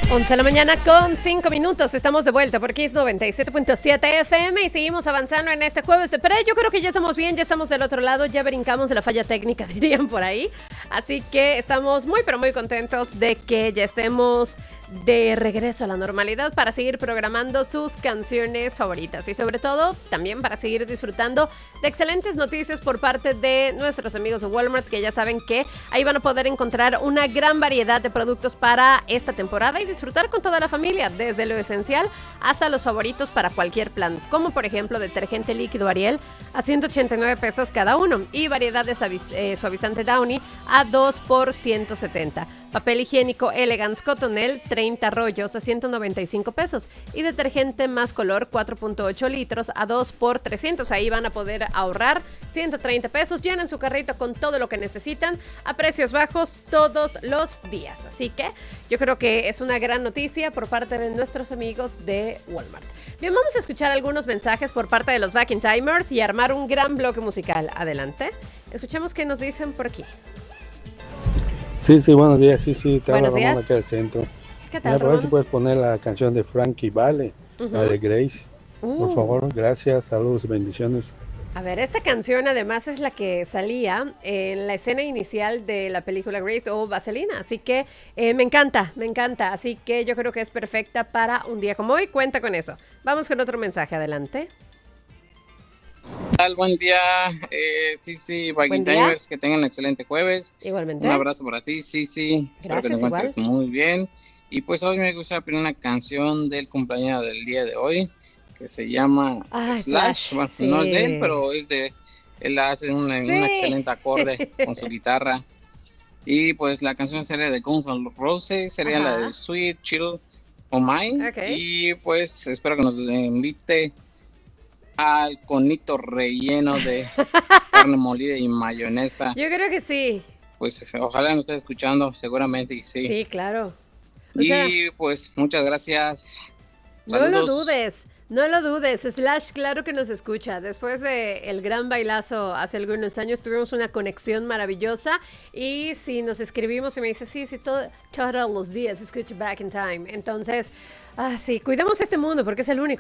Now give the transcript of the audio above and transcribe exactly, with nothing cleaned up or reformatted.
once de la mañana con cinco minutos. Estamos de vuelta por Kiss noventa y siete punto siete F M y seguimos avanzando en este jueves de pre. Yo creo que ya estamos bien, ya estamos del otro lado, ya brincamos de la falla técnica, dirían por ahí. Así que estamos muy, pero muy contentos de que ya estemos de regreso a la normalidad para seguir programando sus canciones favoritas y sobre todo también para seguir disfrutando de excelentes noticias por parte de nuestros amigos de Walmart, que ya saben que ahí van a poder encontrar una gran variedad de productos para esta temporada y disfrutar con toda la familia, desde lo esencial hasta los favoritos para cualquier plan, como por ejemplo detergente líquido Ariel a ciento ochenta y nueve pesos cada uno y variedad de suaviz- eh, suavizante Downy a dos por ciento setenta. Papel higiénico Elegance Cotonel, treinta rollos a ciento noventa y cinco pesos. Y detergente más color, cuatro punto ocho litros a dos por trescientos. Ahí van a poder ahorrar ciento treinta pesos. Llenen su carrito con todo lo que necesitan a precios bajos todos los días. Así que yo creo que es una gran noticia por parte de nuestros amigos de Walmart. Bien, vamos a escuchar algunos mensajes por parte de los Back in Timers y armar un gran bloque musical. Adelante. Escuchemos qué nos dicen por aquí. Sí, sí, buenos días. Sí, sí, te habla Buenos Ramón días. aquí del centro. ¿Qué tal, Mira, por ver si Ramón? puedes poner la canción de Frankie Vale, Ujú. la de Grace. Por Uh. favor, gracias, saludos y bendiciones. A ver, esta canción además es la que salía en la escena inicial de la película Grace o Vaselina, así que eh, me encanta, me encanta, así que yo creo que es perfecta para un día como hoy, cuenta con eso. Vamos con otro mensaje, adelante. ¿Qué tal? Buen día, eh, sí, sí, Buen Viking día. Timers, que tengan un excelente jueves. Igualmente. Un abrazo para ti, sí, sí, espero que te Gracias, encuentres igual. muy bien. Y pues hoy me gustaría pedir una canción del cumpleaños del día de hoy, que se llama Ah, Slash. Slash, Bueno, no es de él, sí. pero es de, él hace un, un Sí. excelente acorde con su guitarra. Y pues la canción sería de Guns N' Roses, sería la Ajá. de Sweet Chill O' Mine. Ok. Y pues espero que nos invite al conito relleno de carne molida y mayonesa. Yo creo que sí. Pues ojalá nos esté escuchando, seguramente y sí. Sí, claro. O sea, Y pues muchas gracias. no lo Saludos. dudes, no lo dudes. Slash, claro que nos escucha. Después de el gran bailazo hace algunos años, tuvimos una conexión maravillosa. Y si nos escribimos y me dice, sí, sí, todo, todos los días escucho Back in Time. Entonces, ah, sí, cuidemos este mundo porque es el único.